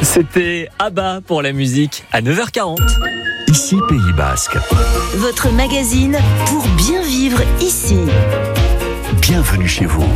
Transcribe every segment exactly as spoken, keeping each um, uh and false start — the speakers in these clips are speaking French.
C'était Abba pour la musique à neuf heures quarante. Ici Pays Basque. Votre magazine pour bien vivre ici. Bienvenue chez vous.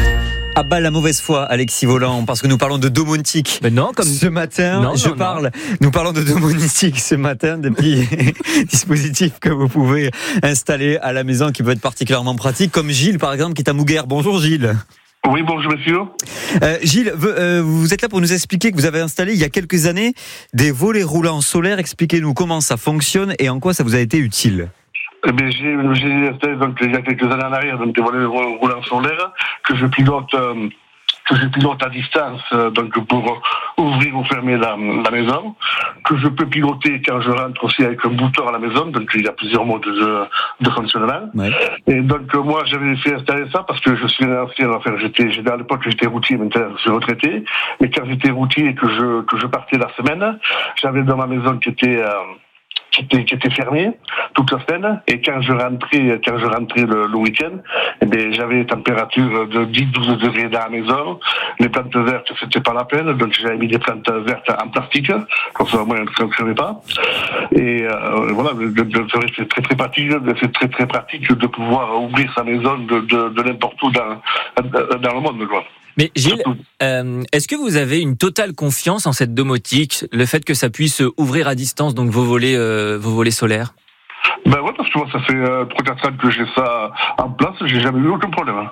Abba la mauvaise foi, Alexis Volant, parce que nous parlons de domotique. Mais non, comme ce matin, non, je non, parle. Non. Nous parlons de domotique ce matin, des petits dispositifs que vous pouvez installer à la maison qui peuvent être particulièrement pratiques, comme Gilles par exemple qui est à Mouguère. Bonjour Gilles. Oui, bonjour monsieur. Euh, Gilles, euh, vous êtes là pour nous expliquer que vous avez installé il y a quelques années des volets roulants solaires. Expliquez-nous comment ça fonctionne et en quoi ça vous a été utile. Eh bien, j'ai, j'ai installé donc, il y a quelques années en arrière donc, des volets roulants solaires que je pilote, euh, que je pilote à distance euh, donc pour ouvrir ou fermer la, la maison, que je peux piloter quand je rentre aussi avec un bouton à la maison, donc il y a plusieurs modes de, de fonctionnement. Ouais. Et donc moi j'avais fait installer ça parce que je suis un ancien, enfin j'étais, j'étais à l'époque j'étais routier, maintenant je suis retraité, mais quand j'étais routier et que je, que je partais la semaine, j'avais dans ma maison qui était... Euh, Qui était, qui était fermé toute la semaine, et quand je rentrais, quand je rentrais le, le week-end, eh bien, j'avais des températures de dix à douze degrés dans la maison. Les plantes vertes, c'était pas la peine, donc j'avais mis des plantes vertes en plastique, comme ça, moi, je ne crevais pas. Et, euh, voilà, c'est très, très pratique, c'est très, très pratique de pouvoir ouvrir sa maison de, de, de n'importe où dans, dans le monde, quoi. Mais Gilles, euh, est-ce que vous avez une totale confiance en cette domotique, le fait que ça puisse ouvrir à distance donc vos volets, euh, vos volets solaires? Ben ouais, parce que moi ça fait euh, trois quatre ans que j'ai ça en place, j'ai jamais eu aucun problème.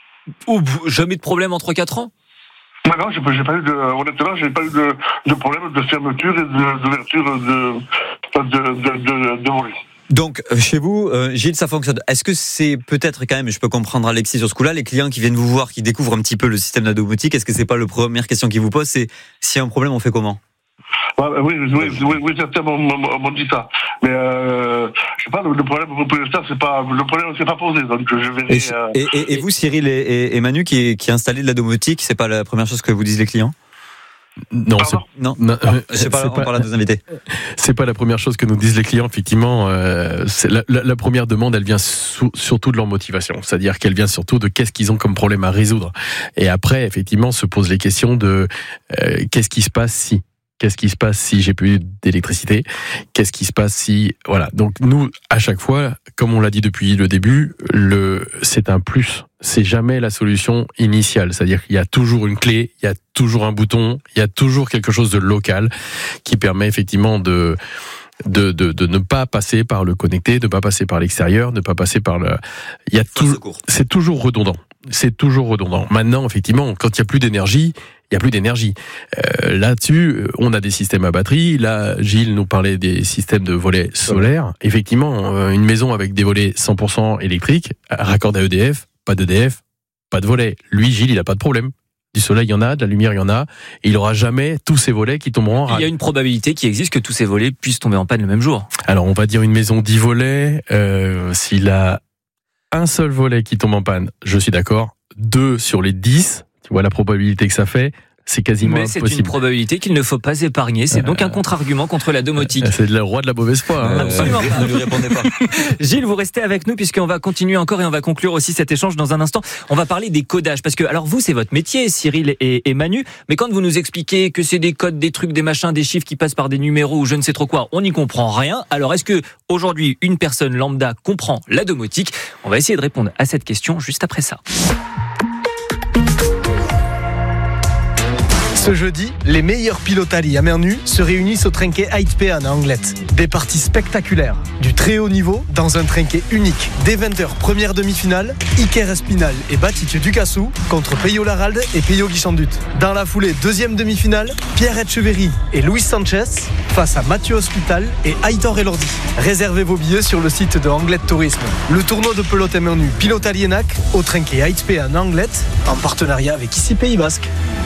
Ou jamais de problème en trois quatre ans? Non, non, j'ai pas, j'ai pas eu de, honnêtement, j'ai pas eu de, de problème de fermeture et de, d'ouverture de, de, de, de, de volets. Donc, chez vous, euh, Gilles, ça fonctionne. Est-ce que c'est peut-être quand même, je peux comprendre Alexis sur ce coup-là, les clients qui viennent vous voir, qui découvrent un petit peu le système de la domotique, est-ce que c'est pas la première question qu'ils vous posent, c'est s'il y a un problème, on fait comment? Ah, oui, oui, oui, oui, certains m'ont, m'ont dit ça. Mais euh, je sais pas, le problème pour l'instant, c'est pas le problème, c'est pas posé. Donc je verrai. Et, euh, et, et, et vous, Cyril et, et, et Manu, qui, qui installez de la domotique, c'est pas la première chose que vous disent les clients? Non, c'est, non, non, non c'est pas, on parle à nos invités. C'est pas la première chose que nous disent les clients. Effectivement, euh, c'est la, la, la première demande, elle vient sous, surtout de leur motivation, c'est-à-dire qu'elle vient surtout de qu'est-ce qu'ils ont comme problème à résoudre. Et après, effectivement, se posent les questions de euh, qu'est-ce qui se passe si. Qu'est-ce qui se passe si j'ai plus d'électricité? Qu'est-ce qui se passe si... Voilà. Donc nous, à chaque fois, comme on l'a dit depuis le début, le, c'est un plus. C'est jamais la solution initiale. C'est-à-dire qu'il y a toujours une clé, il y a toujours un bouton, il y a toujours quelque chose de local qui permet effectivement de... De, de, de ne pas passer par le connecté, de ne pas passer par l'extérieur, de ne pas passer par le... Il y a tout, c'est toujours redondant. C'est toujours redondant. Maintenant, effectivement, quand il n'y a plus d'énergie, il n'y a plus d'énergie. Euh, là-dessus, on a des systèmes à batterie. Là, Gilles nous parlait des systèmes de volets solaires. Effectivement, une maison avec des volets cent pour cent électriques, raccordés à E D F, pas d'E D F, pas de volets. Lui, Gilles, il n'a pas de problème. Du soleil, il y en a, de la lumière, il y en a, et il n'aura jamais tous ces volets qui tomberont. Il y a une probabilité qui existe que tous ces volets puissent tomber en panne le même jour. Alors, on va dire une maison dix volets, euh, s'il a un seul volet qui tombe en panne, je suis d'accord. Deux sur les dix, tu vois la probabilité que ça fait, c'est quasiment Mais impossible. c'est une probabilité qu'il ne faut pas épargner. C'est donc un contre-argument contre la domotique. C'est le roi de la mauvaise foi. Hein. Absolument pas. Ne lui répondez pas. Gilles, vous restez avec nous puisqu'on va continuer encore et on va conclure aussi cet échange dans un instant. On va parler des codages parce que, alors vous, c'est votre métier, Cyril et, et Manu, mais quand vous nous expliquez que c'est des codes, des trucs, des machins, des chiffres qui passent par des numéros ou je ne sais trop quoi, on n'y comprend rien. Alors est-ce que aujourd'hui, une personne lambda comprend la domotique? On va essayer de répondre à cette question juste après ça. Ce jeudi, les meilleurs pilotali à mer nue se réunissent au Trinquet Aitpean à Anglet. Des parties spectaculaires, du très haut niveau dans un trinquet unique. Dès vingt heures, première demi-finale, Iker Espinal et Batitu Ducassou contre Peyo Laralde et Peyo Guichandut. Dans la foulée, deuxième demi-finale, Pierre Etcheverry et Luis Sanchez face à Mathieu Hospital et Aitor Elordi. Réservez vos billets sur le site de Anglet Tourisme. Le tournoi de pelote à mer nue Pilotali Enac au Trinquet Aitpean à Anglet en partenariat avec Ici Pays Basque.